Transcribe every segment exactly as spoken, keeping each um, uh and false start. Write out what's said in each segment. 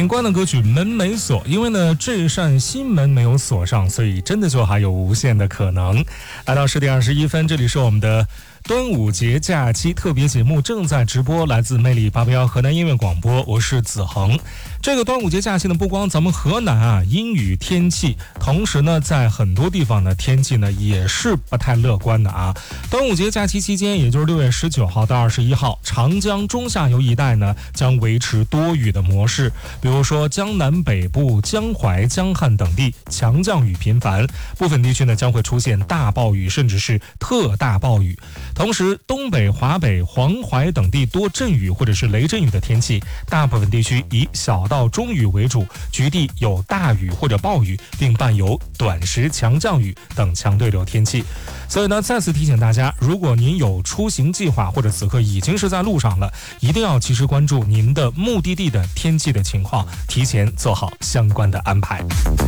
点关的歌曲门没锁，因为呢这扇心门没有锁上，所以真的就还有无限的可能。来到十点二十一分，这里是我们的端午节假期特别节目正在直播，来自魅力八八一河南音乐广播，我是子恒。这个端午节假期呢，不光咱们河南啊阴雨天气，同时呢在很多地方呢天气呢也是不太乐观的啊。端午节假期期间，也就是六月十九号到二十一号，长江中下游一带呢将维持多雨的模式，比如说江南北部、江淮、江汉等地强降雨频繁，部分地区呢将会出现大暴雨甚至是特大暴雨。同时东北、华北、黄淮等地多阵雨或者是雷阵雨的天气，大部分地区以小到中雨为主，局地有大雨或者暴雨，并伴有短时强降雨等强对流天气。所以呢再次提醒大家，如果您有出行计划或者此刻已经是在路上了，一定要及时关注您的目的地的天气的情况，提前做好相关的安排。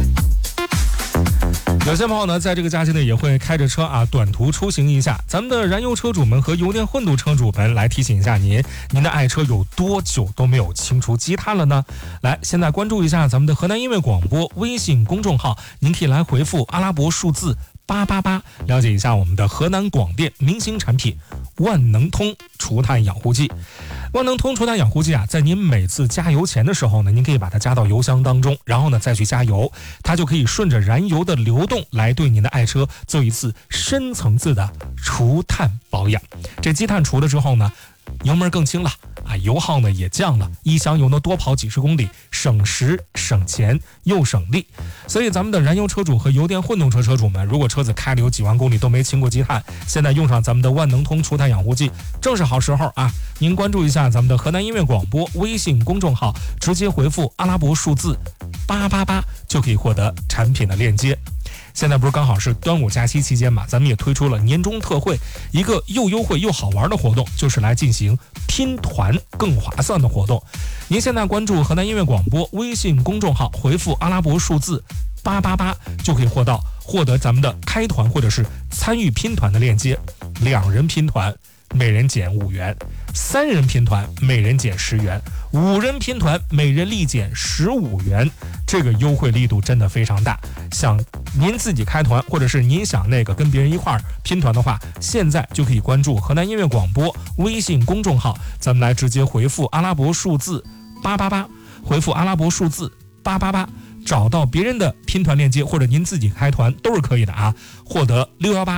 有些朋友呢，在这个假期呢也会开着车啊，短途出行一下。咱们的燃油车主们和油电混动车主们来提醒一下您，您的爱车有多久都没有清除积碳了呢？来，现在关注一下咱们的河南音乐广播微信公众号，您可以来回复阿拉伯数字八八八，了解一下我们的河南广电明星产品万能通除碳养护剂。万能通除碳养护剂啊，在您每次加油前的时候呢，您可以把它加到油箱当中，然后呢再去加油，它就可以顺着燃油的流动来对您的爱车做一次深层次的除碳保养。这积碳除了之后呢，油门更轻了啊，油耗呢也降了，一箱油呢多跑几十公里，省时省钱又省力。所以咱们的燃油车主和油电混动车车主们，如果车子开了有几万公里都没清过积碳，现在用上咱们的万能通除碳养护剂正是好时候啊！您关注一下咱们的河南音乐广播微信公众号，直接回复阿拉伯数字八八八就可以获得产品的链接。现在不是刚好是端午假期期间嘛，咱们也推出了年终特惠，一个又优惠又好玩的活动，就是来进行拼团更划算的活动。您现在关注河南音乐广播微信公众号，回复阿拉伯数字八八八就可以获到获得咱们的开团或者是参与拼团的链接。两人拼团每人减五元，三人拼团每人减十元，五人拼团每人立减十五元，这个优惠力度真的非常大。想您自己开团，或者是您想那个跟别人一块儿拼团的话，现在就可以关注河南音乐广播微信公众号，咱们来直接回复阿拉伯数字八八八，回复阿拉伯数字八八八，找到别人的拼团链接或者您自己开团都是可以的啊，获得六一八